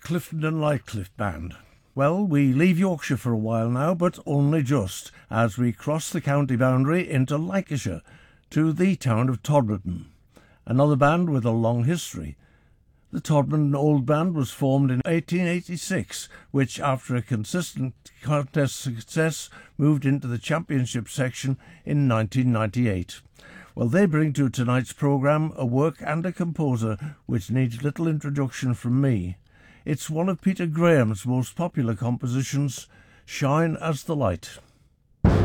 Clifton and Lightcliffe Band. Well, we leave Yorkshire for a while now, but only just, as we cross the county boundary into Lancashire, to the town of Todmorden, another band with a long history. The Todmorden Old Band was formed in 1886, which, after a consistent contest success, moved into the championship section in 1998. Well, they bring to tonight's programme a work and a composer which needs little introduction from me. It's one of Peter Graham's most popular compositions, Shine as the Light.